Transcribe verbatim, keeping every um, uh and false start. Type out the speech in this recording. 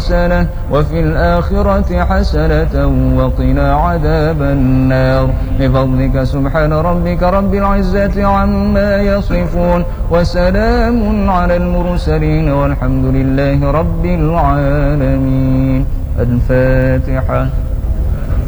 حسنة وفي الآخرة حسنة وقنا عذاب النار بفضلك سبحان ربك رب العزة عما يصفون وسلام على المرسلين والحمد لله رب العالمين. الفاتحة.